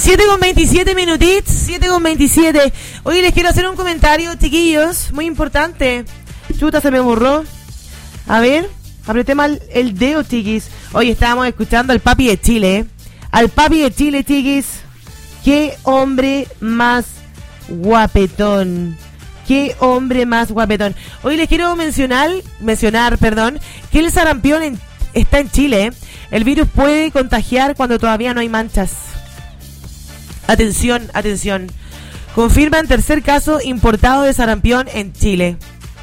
7:27 minutitos, 7:27. Hoy les quiero hacer un comentario, chiquillos, muy importante. Chuta, se me borró. A ver, apreté mal el dedo, chiquis. Hoy estábamos escuchando al papi de Chile, ¿eh? Al papi de Chile, chiquis. Qué hombre más guapetón. Qué hombre más guapetón. Hoy les quiero mencionar, que el sarampión está en Chile, ¿eh? El virus puede contagiar cuando todavía no hay manchas. Atención, atención. Confirman tercer caso importado de sarampión en Chile.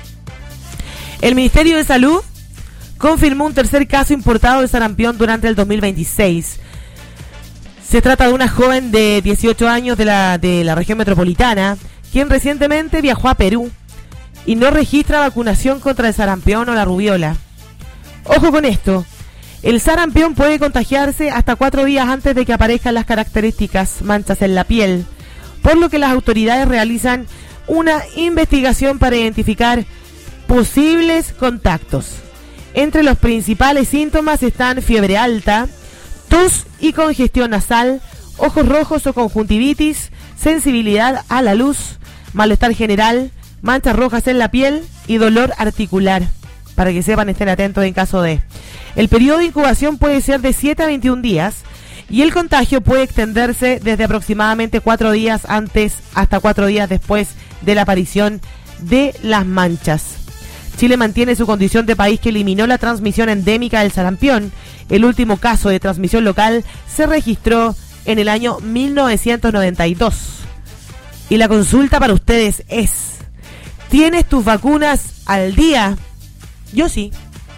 El Ministerio de Salud confirmó un tercer caso importado de sarampión durante el 2026. Se trata de una joven de 18 años de la región metropolitana, quien recientemente viajó a Perú y no registra vacunación contra el sarampión o la rubiola. Ojo con esto. El sarampión puede contagiarse hasta 4 días antes de que aparezcan las características manchas en la piel, por lo que las autoridades realizan una investigación para identificar posibles contactos. Entre los principales síntomas están fiebre alta, tos y congestión nasal, ojos rojos o conjuntivitis, sensibilidad a la luz, malestar general, manchas rojas en la piel y dolor articular. Para que sepan, estén atentos en caso de... El periodo de incubación puede ser de 7 a 21 días y el contagio puede extenderse desde aproximadamente 4 días antes hasta 4 días después de la aparición de las manchas. Chile mantiene su condición de país que eliminó la transmisión endémica del sarampión. El último caso de transmisión local se registró en el año 1992. Y la consulta para ustedes es: ¿tienes tus vacunas al día? Yo sí.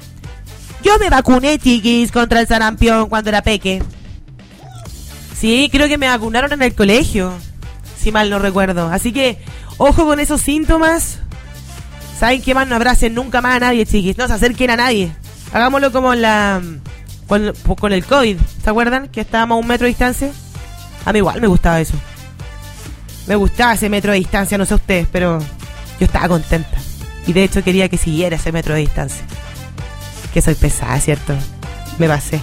Yo me vacuné, chiquis, contra el sarampión cuando era peque. Sí, creo que me vacunaron en el colegio, si mal no recuerdo. Así que, ojo con esos síntomas. ¿Saben qué más? No abracen nunca más a nadie, chiquis. No se acerquen a nadie. Hagámoslo como con el COVID. ¿Se acuerdan? Que estábamos a 1 metro de distancia. A mí igual me gustaba eso. Me gustaba ese metro de distancia, no sé ustedes, pero yo estaba contenta. Y de hecho quería que siguiera ese metro de distancia. Que soy pesada, ¿cierto? Me pasé.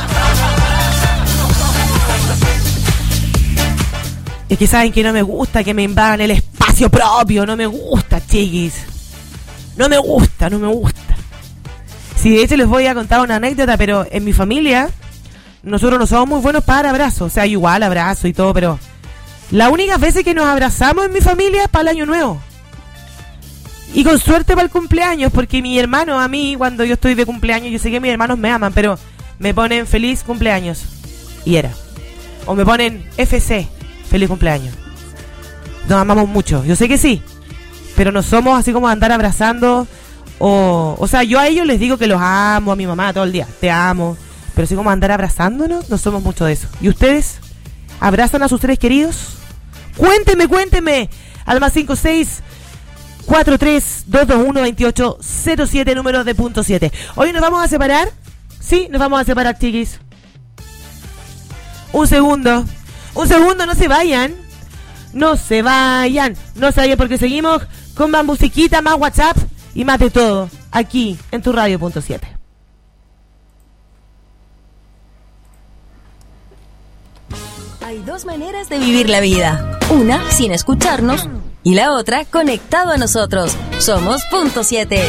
Es que saben que no me gusta que me invadan el espacio propio. No me gusta, chiquis. No me gusta. Sí, de hecho les voy a contar una anécdota, pero en mi familia nosotros no somos muy buenos para dar abrazos. O sea, igual abrazo y todo, pero las únicas veces que nos abrazamos en mi familia es para el año nuevo. Y con suerte para el cumpleaños, porque mi hermano, a mí, cuando yo estoy de cumpleaños, yo sé que mis hermanos me aman, pero me ponen feliz cumpleaños. Y era. O me ponen FC, feliz cumpleaños. Nos amamos mucho, yo sé que sí, pero no somos así como andar abrazando. O sea, yo a ellos les digo que los amo, a mi mamá todo el día, te amo. Pero así como andar abrazándonos, no somos mucho de eso. ¿Y ustedes? ¿Abrazan a sus seres queridos? Cuénteme. Al más 56-43-221-2807, número de punto 7. Hoy nos vamos a separar. Sí, nos vamos a separar, chiquis. Un segundo, no se vayan. No se vayan porque seguimos con más musiquita, más WhatsApp y más de todo aquí en tu radio punto 7. Hay dos maneras de vivir la vida. Una sin escucharnos y la otra conectado a nosotros. Somos punto 7.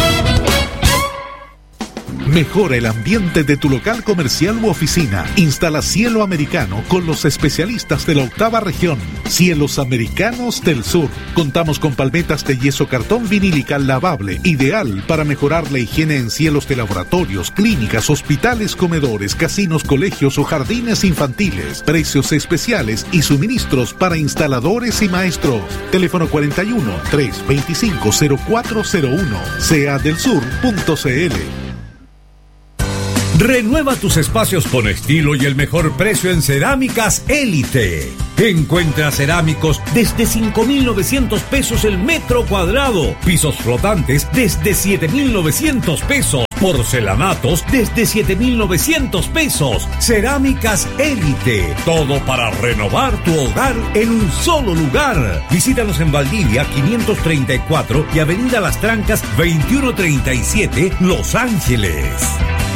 Mejora el ambiente de tu local comercial u oficina. Instala Cielo Americano con los especialistas de la 8ª región. Cielos Americanos del Sur. Contamos con palmetas de yeso cartón vinílica lavable, ideal para mejorar la higiene en cielos de laboratorios, clínicas, hospitales, comedores, casinos, colegios o jardines infantiles. Precios especiales y suministros para instaladores y maestros. Teléfono 41-325-0401. seadelsur.cl. Renueva tus espacios con estilo y el mejor precio en Cerámicas Élite. Encuentra cerámicos desde 5,900 pesos el metro cuadrado. Pisos flotantes desde 7,900 pesos. Porcelanatos desde 7,900 pesos. Cerámicas Élite. Todo para renovar tu hogar en un solo lugar. Visítanos en Valdivia 534 y Avenida Las Trancas 2137, Los Ángeles.